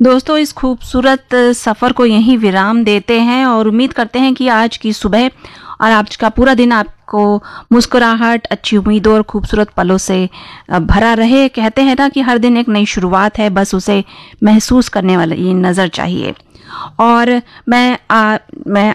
दोस्तों, इस खूबसूरत सफ़र को यहीं विराम देते हैं और उम्मीद करते हैं कि आज की सुबह और आज का पूरा दिन आपको मुस्कुराहट, अच्छी उम्मीदों और खूबसूरत पलों से भरा रहे। कहते हैं ना कि हर दिन एक नई शुरुआत है, बस उसे महसूस करने वाली नज़र चाहिए। और मैं